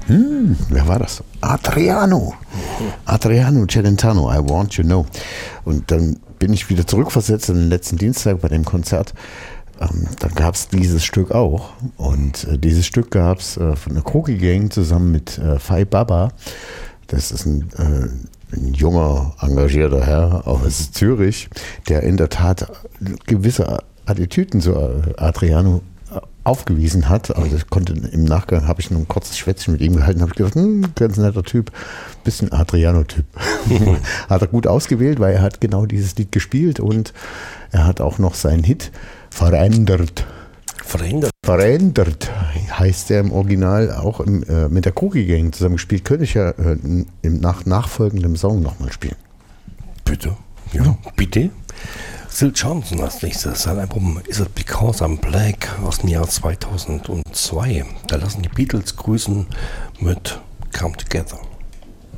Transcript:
Wer war das? Adriano Celentano, I Want You Know. Und dann bin ich wieder zurückversetzt in den letzten Dienstag bei dem Konzert. Da gab es dieses Stück auch. Und dieses Stück gab es von der Kroki Gang zusammen mit Fai Baba. Das ist ein junger, engagierter Herr aus Zürich, der in der Tat gewisse Attitüden zu Adriano aufgewiesen hat. Also ich konnte im Nachgang, habe ich noch ein kurzes Schwätzchen mit ihm gehalten, habe ich gedacht, ganz netter Typ, bisschen Adriano-Typ. Hat er gut ausgewählt, weil er hat genau dieses Lied gespielt und er hat auch noch seinen Hit verändert. Verändert heißt er im Original, auch mit der Kroki Gang zusammen gespielt. Könnte ich ja im nachfolgendem Song nochmal spielen. Bitte. Ja, bitte. Syl Johnson als nächstes. Sein Album Is It Because I'm Black aus dem Jahr 2002. Da lassen die Beatles grüßen mit Come Together.